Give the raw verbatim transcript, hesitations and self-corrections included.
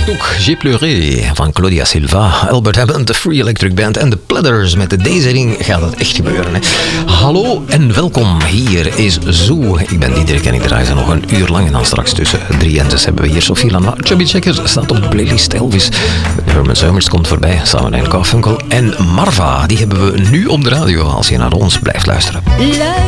Tuk-Tuk, J'ai pleuré van Claudia Silva, Albert Hammond, de Free Electric Band en de Platters. Met deze ring gaat het echt gebeuren. Hè. Hallo en welkom, hier is Zoo. Ik ben Diederik en ik draai ze nog een uur lang. En dan straks tussen drie en zes hebben we hier Sophie Lanois. Chubby Checker staat op de playlist. Elvis, Herman Summers komt voorbij, samen met Garfunkel. En Marva, die hebben we nu op de radio als je naar ons blijft luisteren.